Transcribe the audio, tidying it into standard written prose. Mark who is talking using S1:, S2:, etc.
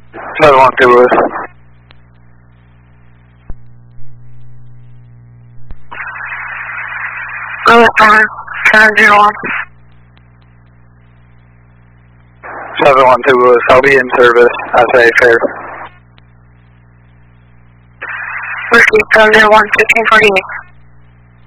S1: 712 Lewis.
S2: Lewis Tower, 701.
S1: 712 Lewis, I'll be in service as a fair.
S2: Whiskey 701, 1548.